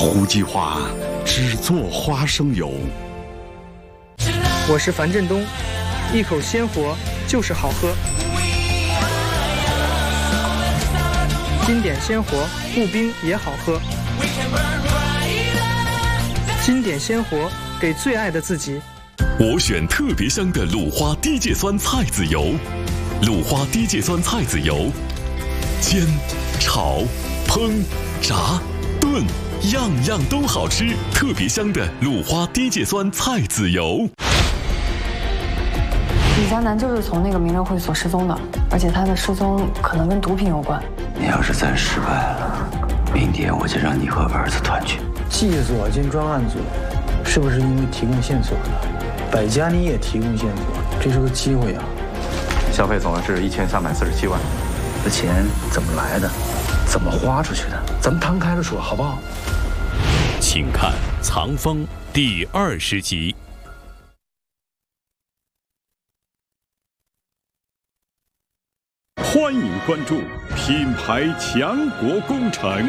胡记话只做花生油。 我是樊振东，一口鲜活就是好喝。经典鲜活，不冰也好喝。经典鲜活，给最爱的自己。 我选特别香的鲁花低芥酸菜籽油，鲁花低芥酸菜籽油，煎、炒、烹、炸、炖，样样都好吃。特别香的鲁花低芥酸菜籽油。 李佳楠就是从那个名流会所失踪的，而且他的失踪可能跟毒品有关。 你要是再失败了，明天我就让你和儿子团聚。 技所兼专案组，是不是因为提供线索呢？百家你也提供线索，这是个机会啊！ 消费总额是1347万， 这钱怎么来的？怎么花出去的？咱们摊开了说，好不好？ 请看《藏风》第20集。 欢迎关注品牌强国工程。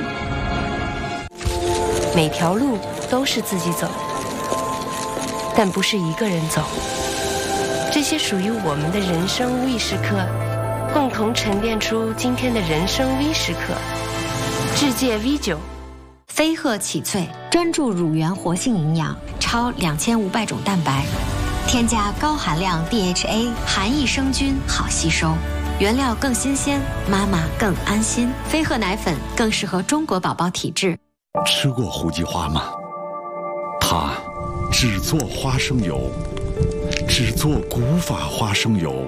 每条路都是自己走，但不是一个人走。这些属于我们的人生微时刻，共同沉淀出今天的人生微时刻。智界 V9， 飞鹤启萃，专注乳源活性营养，超2500种蛋白，添加高含量 DHA， 含益生菌，好吸收。原料更新鲜，妈妈更安心。飞鹤奶粉更适合中国宝宝体质。 吃过胡记花吗？它只做花生油，只做古法花生油。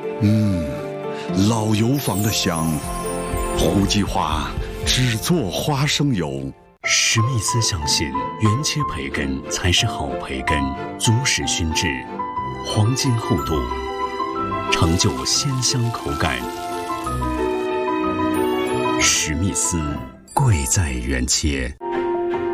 老油坊的香。胡记花只做花生油。 史密斯相信原切培根才是好培根，足史熏制，黄金厚度，成就鲜香口感。史密斯，贵在原切。